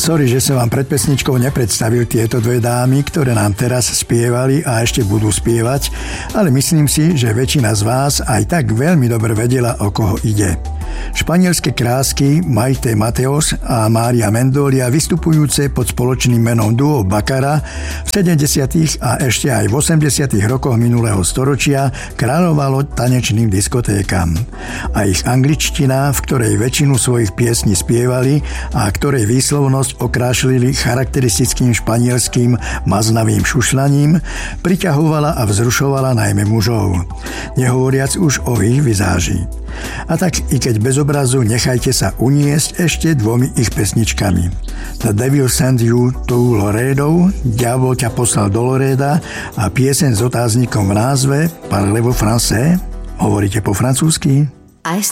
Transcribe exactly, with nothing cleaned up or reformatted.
Sorry, že som vám pred pesničkou nepredstavil tieto dve dámy, ktoré nám teraz spievali a ešte budú spievať, ale myslím si, že väčšina z vás aj tak veľmi dobre vedela, o koho ide. Španielské krásky Maite Mateos a Mária Mendolia, vystupujúce pod spoločným menom duo Bacara, v sedemdesiatych a ešte aj v osemdesiatych rokoch minulého storočia kráľovalo tanečným diskotékam. A ich angličtina, v ktorej väčšinu svojich piesní spievali a ktorej výslovnosť okrášlili charakteristickým španielským maznavým šušľaním, priťahovala a vzrušovala najmä mužov, nehovoriac už o ich vizáži. A tak i keď bez obrazu, nechajte sa uniesť ešte dvomi ich pesničkami. The Devil Sent You to Laredo, Diabol ťa poslal do Loreda, a pieseň s otáznikom v názve Parlez-vous français? Hovoríte po francúzsky?